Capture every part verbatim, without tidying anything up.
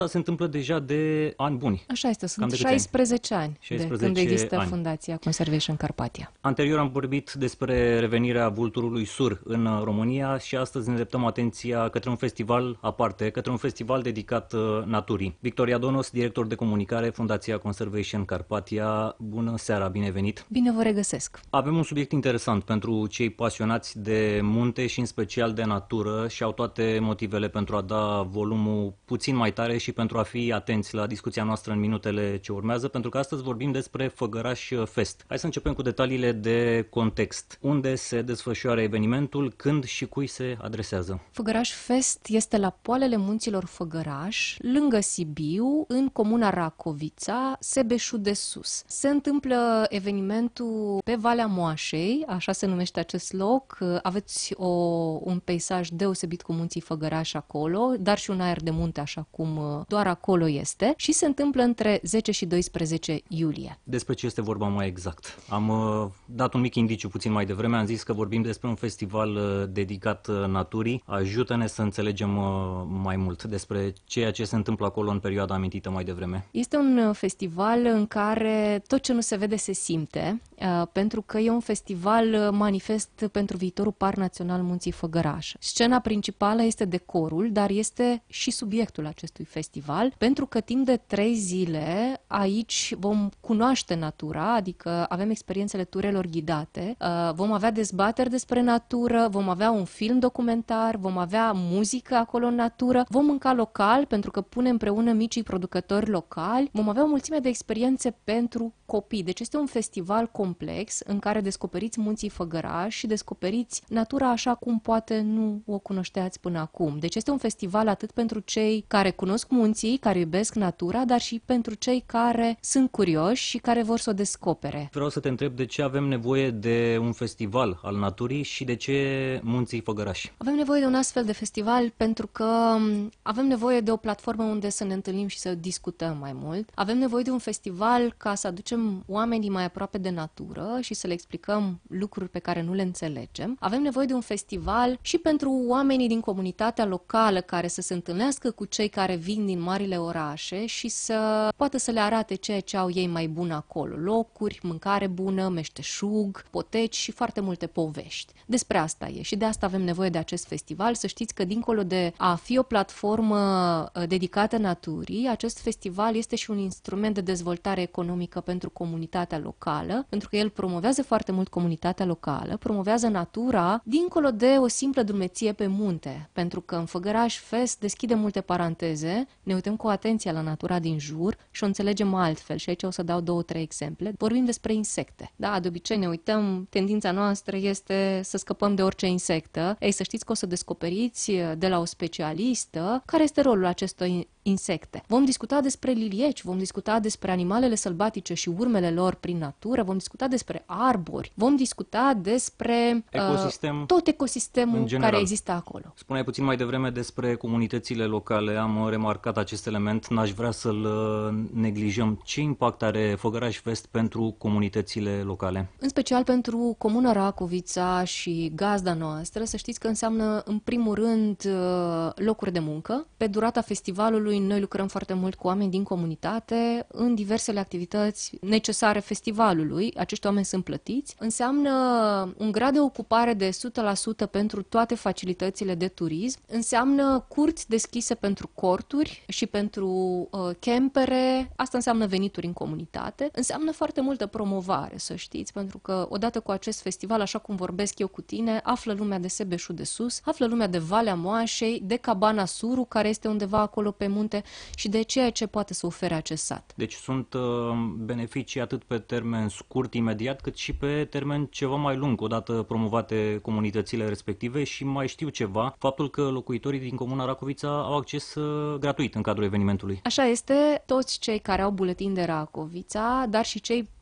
Se întâmplă deja de ani buni. Așa este, sunt Cam de șaisprezece ani, șaisprezece de când există ani. Fundația Conservation Carpathia. Anterior am vorbit despre revenirea vulturului sur în România și astăzi ne îndreptăm atenția către un festival aparte, către un festival dedicat naturii. Victoria Donos, director de comunicare, Fundația Conservation Carpathia. Bună seara, bine venit! Bine vă regăsesc! Avem un subiect interesant pentru cei pasionați de munte și în special de natură și au toate motivele pentru a da volumul puțin mai tare și pentru a fi atenți la discuția noastră în minutele ce urmează, pentru că astăzi vorbim despre Făgăraș Fest. Hai să începem cu detaliile de context. Unde se desfășoară evenimentul, când și cui se adresează? Făgăraș Fest este la poalele munților Făgăraș, lângă Sibiu, în comuna Racovița, Sebeșul de Sus. Se întâmplă evenimentul pe Valea Moașei, așa se numește acest loc. Aveți o, un peisaj deosebit cu munții Făgăraș acolo, dar și un aer de munte așa cum doar acolo este, și se întâmplă între zece și doisprezece iulie. Despre ce este vorba mai exact? Am uh, dat un mic indiciu puțin mai devreme, am zis că vorbim despre un festival uh, dedicat uh, naturii. Ajută-ne să înțelegem uh, mai mult despre ceea ce se întâmplă acolo în perioada amintită mai devreme. Este un festival în care tot ce nu se vede se simte, uh, pentru că e un festival manifest pentru viitorul Parc Național Munții Făgăraș. Scena principală este decorul, dar este și subiectul acestui festival, pentru că timp de trei zile aici vom cunoaște natura, adică avem experiențele turelor ghidate, vom avea dezbateri despre natură, vom avea un film documentar, vom avea muzică acolo în natură, vom mânca local, pentru că punem împreună micii producători locali, vom avea o mulțime de experiențe pentru copii. Deci este un festival complex în care descoperiți munții Făgăraș și descoperiți natura așa cum poate nu o cunoșteați până acum. Deci este un festival atât pentru cei care cunosc munții, care iubesc natura, dar și pentru cei care sunt curioși și care vor să o descopere. Vreau să te întreb de ce avem nevoie de un festival al naturii și de ce munții Făgăraș? Avem nevoie de un astfel de festival pentru că avem nevoie de o platformă unde să ne întâlnim și să discutăm mai mult. Avem nevoie de un festival ca să aducem oamenii mai aproape de natură și să le explicăm lucruri pe care nu le înțelegem. Avem nevoie de un festival și pentru oamenii din comunitatea locală care să se întâlnească cu cei care vin din marile orașe și să poată să le arate ceea ce au ei mai bun acolo. Locuri, mâncare bună, meșteșug, poteci și foarte multe povești. Despre asta e și de asta avem nevoie de acest festival. Să știți că dincolo de a fi o platformă dedicată naturii, acest festival este și un instrument de dezvoltare economică pentru comunitatea locală, pentru că el promovează foarte mult comunitatea locală, promovează natura dincolo de o simplă drumeție pe munte, pentru că în Făgăraș Fest deschide multe paranteze, ne uităm cu atenție la natura din jur și o înțelegem altfel. Și aici o să dau două, trei exemple. Vorbim despre insecte. Da, de obicei ne uităm, tendința noastră este să scăpăm de orice insectă. Ei, să știți că o să descoperiți de la o specialistă care este rolul acestor insecte. Vom discuta despre lilieci, vom discuta despre animalele sălbatice și urmele lor prin natură, vom discuta despre arbori, vom discuta despre Ecosistem, uh, tot ecosistemul care există acolo. Spuneai puțin mai devreme despre comunitățile locale, am remarcat acest element, n-aș vrea să-l neglijăm. Ce impact are Făgăraș Fest pentru comunitățile locale? În special pentru comuna Racovița și gazda noastră, să știți că înseamnă în primul rând locuri de muncă. Pe durata festivalului noi lucrăm foarte mult cu oameni din comunitate în diversele activități necesare festivalului. Acești oameni sunt plătiți. Înseamnă un grad de ocupare de o sută la sută pentru toate facilitățile de turism. Înseamnă curți deschise pentru corturi și pentru uh, campere. Asta înseamnă venituri în comunitate. Înseamnă foarte multă promovare, să știți, pentru că odată cu acest festival, așa cum vorbesc eu cu tine, află lumea de Sebeșul de Sus, află lumea de Valea Moașei, de Cabana Suru, care este undeva acolo pe munte, și de ceea ce poate să ofere acest sat. Deci sunt uh, beneficii atât pe termen scurt, imediat, cât și pe termen ceva mai lung, odată promovate comunitățile respective. Și mai știu ceva, faptul că locuitorii din comuna Racovița au acces uh, gratuit în cadrul evenimentului. Așa este, toți cei care au buletin de Racovița, dar și cei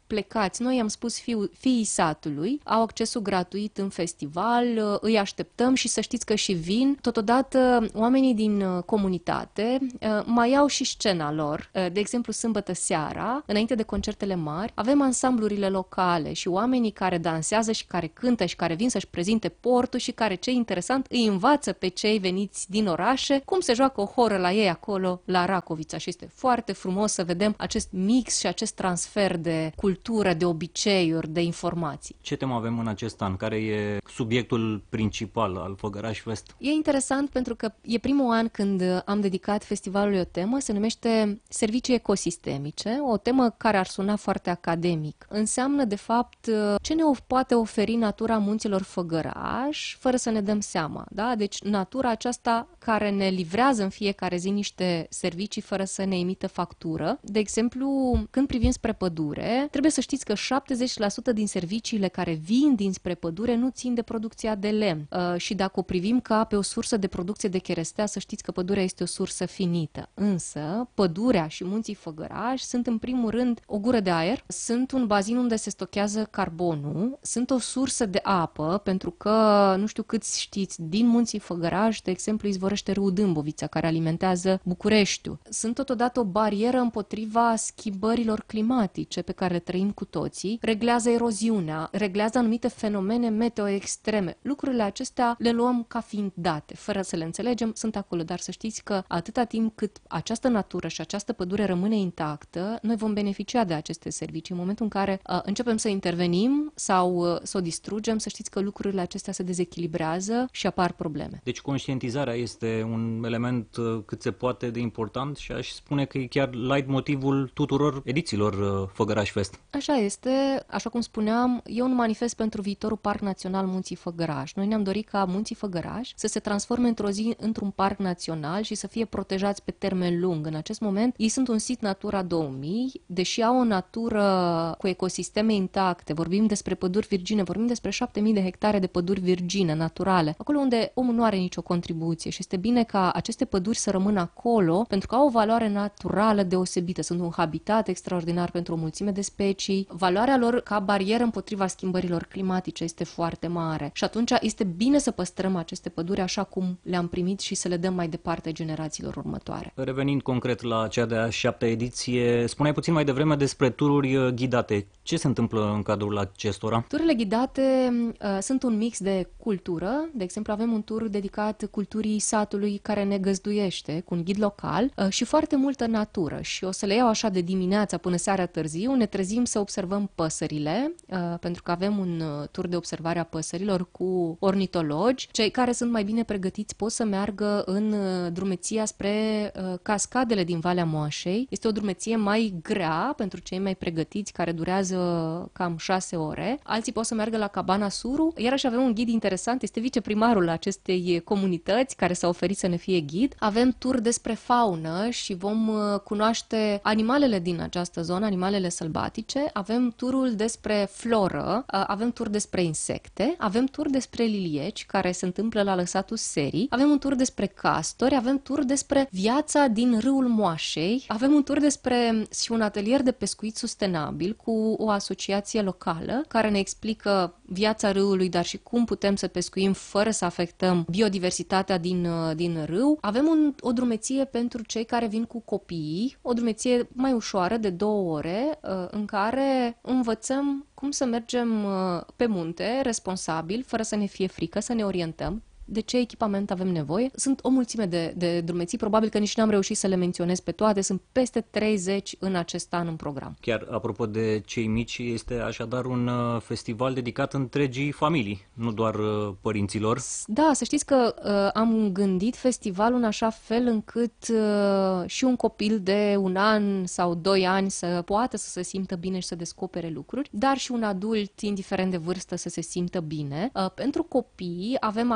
plecați. Noi am spus fiu, fiii satului, au accesul gratuit în festival, îi așteptăm și să știți că și vin. Totodată, oamenii din comunitate mai au și scena lor. De exemplu, sâmbătă seara, înainte de concertele mari, avem ansamblurile locale și oamenii care dansează și care cântă și care vin să-și prezinte portul și care, ce interesant, îi învață pe cei veniți din orașe cum se joacă o horă la ei acolo, la Racovița. Și este foarte frumos să vedem acest mix și acest transfer de cultură, de obiceiuri, de informații. Ce temă avem în acest an? Care e subiectul principal al Făgăraș Fest? E interesant pentru că e primul an când am dedicat festivalului o temă, se numește Servicii ecosistemice, o temă care ar suna foarte academic. Înseamnă, de fapt, ce ne poate oferi natura munților Făgăraș fără să ne dăm seama. Da? Deci natura aceasta care ne livrează în fiecare zi niște servicii fără să ne emită factură. De exemplu, când privim spre pădure, trebuie să știți că șaptezeci la sută din serviciile care vin dinspre pădure nu țin de producția de lemn. Uh, și dacă o privim ca pe o sursă de producție de cherestea, să știți că pădurea este o sursă finită. Însă, pădurea și munții Făgăraș sunt în primul rând o gură de aer, sunt un bazin unde se stochează carbonul, sunt o sursă de apă, pentru că, nu știu câți știți, din munții Făgăraș, de exemplu, izvorăște râul Dâmbovița, care alimentează Bucureștiul. Sunt totodată o barieră împotriva schimbărilor climatice pe care le trăim cu toții, reglează eroziunea, reglează anumite fenomene meteo extreme. Lucrurile acestea le luăm ca fiind date, fără să le înțelegem, sunt acolo, dar să știți că atâta timp cât această natură și această pădure rămâne intactă, noi vom beneficia de aceste servicii. În momentul în care uh, începem să intervenim sau uh, să o distrugem, să știți că lucrurile acestea se dezechilibrează și apar probleme. Deci conștientizarea este un element uh, cât se poate de important și aș spune că e chiar light motivul tuturor edițiilor uh, Făgăraș Fest. Așa este, așa cum spuneam, e un manifest pentru viitorul Parc Național Munții Făgăraș. Noi ne-am dorit ca Munții Făgăraș să se transforme într-o zi într-un parc național și să fie protejați pe termen lung. În acest moment, ei sunt un sit Natura două mii, deși au o natură cu ecosisteme intacte, vorbim despre păduri virgine, vorbim despre șapte mii de hectare de păduri virgine, naturale, acolo unde omul nu are nicio contribuție și este bine ca aceste păduri să rămână acolo, pentru că au o valoare naturală deosebită, sunt un habitat extraordinar pentru o mulțime de specii, valoarea lor ca barieră împotriva schimbărilor climatice este foarte mare și atunci este bine să păstrăm aceste păduri așa cum le-am primit și să le dăm mai departe generațiilor următoare. Revenind concret la cea de-a șaptea ediție, spuneai puțin mai devreme despre tururi ghidate. Ce se întâmplă în cadrul acestora? Tururile ghidate uh, sunt un mix de cultură. De exemplu, avem un tur dedicat culturii satului care ne găzduiește cu un ghid local uh, și foarte multă natură. Și o să le iau așa de dimineața până seara târziu. Ne trezim să observăm păsările, uh, pentru că avem un uh, tur de observare a păsărilor cu ornitologi. Cei care sunt mai bine pregătiți pot să meargă în uh, drumeția spre uh, cascadele din Valea Moașei. Este o drumeție mai grea pentru cei mai pregătiți, care durează cam șase ore. Alții pot să meargă la Cabana Suru. Iarăși avem un ghid interesant, este viceprimarul acestei comunități care s-a oferit să ne fie ghid. Avem tur despre faună și vom cunoaște animalele din această zonă, animalele sălbatice. Avem turul despre floră, avem tur despre insecte, avem tur despre lilieci care se întâmplă la lăsatul serii, avem un tur despre castori, avem tur despre viața din râul Moașei, avem un tur despre și un atelier de pescuit sustenabil cu o asociație locală care ne explică viața râului, dar și cum putem să pescuim fără să afectăm biodiversitatea din, din râu. Avem un, o drumeție pentru cei care vin cu copiii, o drumeție mai ușoară de două ore în care învățăm cum să mergem pe munte responsabil, fără să ne fie frică, să ne orientăm. De ce echipament avem nevoie? Sunt o mulțime de, de drumeții, probabil că nici n-am reușit să le menționez pe toate, sunt peste treizeci în acest an în program. Chiar apropo de cei mici, este așadar un festival dedicat întregii familii, nu doar părinților. Da, să știți că uh, am gândit festivalul în așa fel încât uh, și un copil de un an sau doi ani să poată să se simtă bine și să descopere lucruri, dar și un adult, indiferent de vârstă, să se simtă bine. Uh, pentru copii avem așa,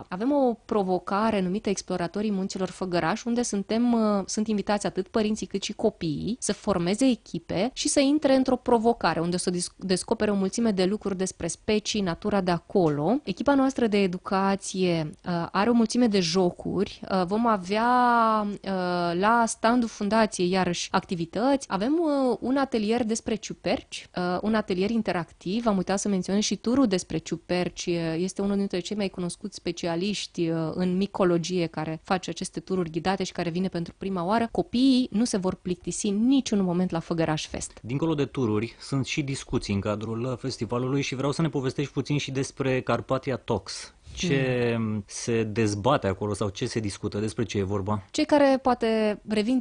Avem o provocare numită Exploratorii Munților Făgăraș, unde suntem, uh, sunt invitați atât părinții cât și copiii să formeze echipe și să intre într-o provocare, unde să descopere o mulțime de lucruri despre specii, natura de acolo. Echipa noastră de educație uh, are o mulțime de jocuri. Uh, vom avea uh, la standul fundației iarăși activități. Avem uh, un atelier despre ciuperci, uh, un atelier interactiv. Am uitat să menționez și turul despre ciuperci. Este unul dintre cei mai cunoscuți specialiști uh, în micologie care face aceste tururi ghidate și care vine pentru prima oară. Copiii nu se vor plictisi niciun moment la Făgăraș Fest. Dincolo de tururi, sunt și discuții în cadrul festivalului și vreau să ne povestești puțin și despre Carpathia Talks. Ce mm. se dezbate acolo sau ce se discută, despre ce e vorba? Cei care poate revin